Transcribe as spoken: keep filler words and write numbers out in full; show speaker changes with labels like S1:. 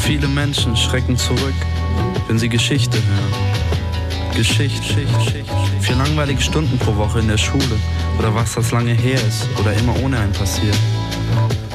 S1: Viele Menschen schrecken zurück, wenn sie Geschichte hören. Geschichte, Geschichte, vier langweilige Stunden pro Woche in der Schule oder was das lange her ist oder immer ohne einen passiert.